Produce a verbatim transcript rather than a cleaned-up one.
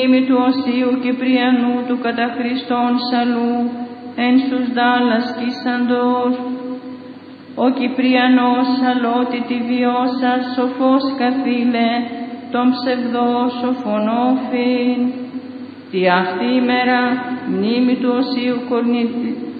Μνήμη του Οσίου Κυπριανού του κατά Χριστόν Σαλού, εν στους δάλας κοίσαντος. Ο Κυπριανός σαλότητη βιώσα σοφός καθήλε, τον ψευδό σοφονόφιν. Τι αυτή ημέρα μνήμη του Οσίου Κορνη...